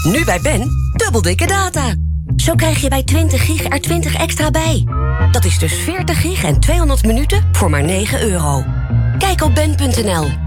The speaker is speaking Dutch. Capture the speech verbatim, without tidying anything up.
Nu bij Ben, dubbel dikke data. Zo krijg je bij twintig gig er twintig extra bij. Dat is dus veertig gig en tweehonderd minuten voor maar negen euro. Kijk op ben punt n l.